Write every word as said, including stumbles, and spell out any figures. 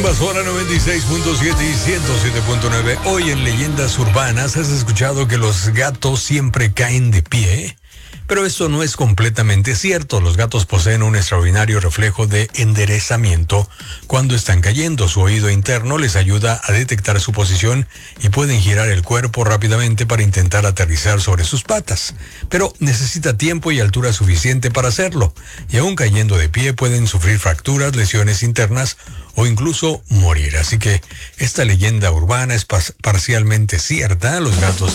Invasora noventa y seis punto siete y ciento siete punto nueve. Hoy en Leyendas Urbanas has escuchado que los gatos siempre caen de pie. Pero esto no es completamente cierto. Los gatos poseen un extraordinario reflejo de enderezamiento cuando están cayendo. Su oído interno les ayuda a detectar su posición y pueden girar el cuerpo rápidamente para intentar aterrizar sobre sus patas. Pero necesita tiempo y altura suficiente para hacerlo. Y aún cayendo de pie pueden sufrir fracturas, lesiones internas o incluso morir. Así que esta leyenda urbana es parcialmente cierta. Los gatos